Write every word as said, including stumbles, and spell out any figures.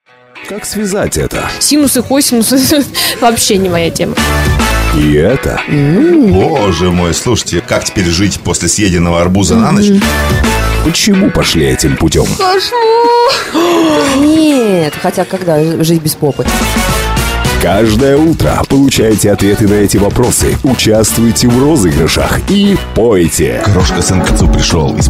Как связать это? Синусы, косинусы вообще не моя тема. И это? Боже мой, слушайте, как теперь жить после съеденного арбуза на ночь? Почему пошли этим путем? Нет, хотя когда жить без попы? Каждое утро получайте ответы на эти вопросы, участвуйте в розыгрышах и пойте. Крошка сын к отцу пришел.